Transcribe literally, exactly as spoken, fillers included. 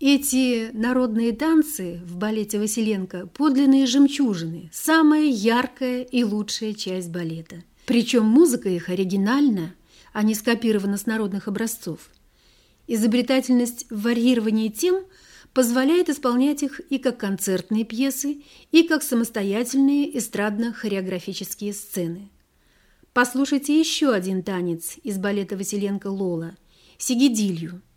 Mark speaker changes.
Speaker 1: Эти народные танцы в балете Василенко – подлинные жемчужины, самая яркая и лучшая часть балета. Причем музыка их оригинальна, а не скопирована с народных образцов. Изобретательность в варьировании тем позволяет исполнять их и как концертные пьесы, и как самостоятельные эстрадно-хореографические сцены. Послушайте еще один танец из балета Василенко «Лола» – «Сигидилью».